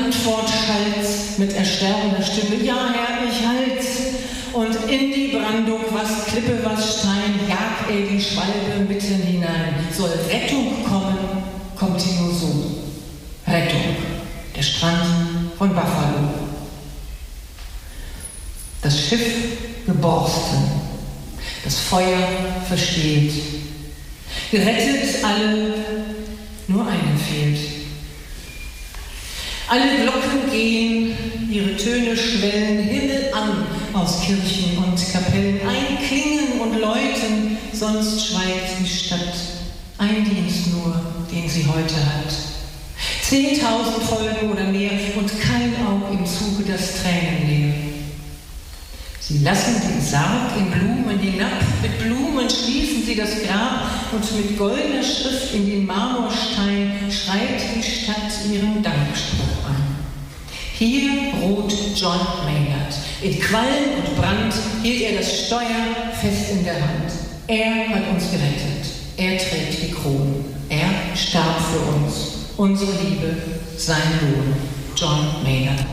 Antwort schallt mit ersterbender Stimme: Ja, Herr, ich halt. Und in die Brandung, was Klippe, was Stein, jagt er die Schwalbe mitten hinein. Soll Rettung kommen, kommt sie nur so. Rettung, der Strand von Buffalo. Das Schiff geborsten, das Feuer versteht. Gerettet alle, nur eine fehlt. Alle Glocken gehen, ihre Töne schwellen Himmel an aus Kirchen und Kapellen. Ein Klingen und Läuten, sonst schweigt die Stadt. Ein Dienst nur, den sie heute hat. 10.000 Folgen oder mehr und kein Auge im Zuge, das Tränen leer. Sie lassen den Sarg in Blumen hinab, mit Blumen schließen sie das Grab und mit goldener Schrift in den Marmorstein schreibt die Stadt ihren Dankspruch an. Hier ruht John Maynard. In Qualm und Brand hielt er das Steuer fest in der Hand. Er hat uns gerettet. Er trägt die Krone. Er starb für uns. Unsere Liebe, sein Lohn. John Maynard.